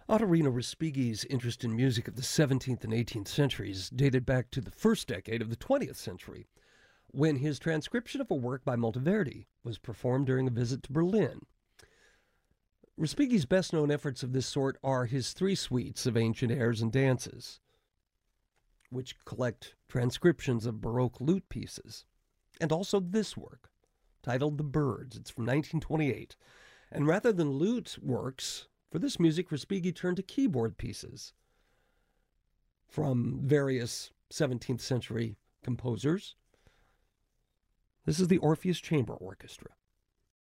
Ottorino Respighi's interest in music of the 17th and 18th centuries dated back to the first decade of the 20th century, when his transcription of a work by Monteverdi was performed during a visit to Berlin. Respighi's best-known efforts of this sort are his three suites of ancient airs and dances, which collect transcriptions of Baroque lute pieces, and also this work, titled The Birds. It's from 1928. And rather than lute works, for this music, Respighi turned to keyboard pieces from various 17th century composers. This is the Orpheus Chamber Orchestra.